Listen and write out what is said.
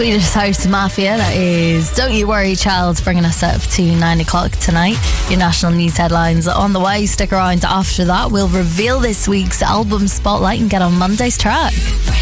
Swedish House Mafia, that is Don't You Worry Child, bringing us up to 9 o'clock tonight. Your national news headlines on the way. Stick around after that. We'll reveal this week's album spotlight and get on Monday's track.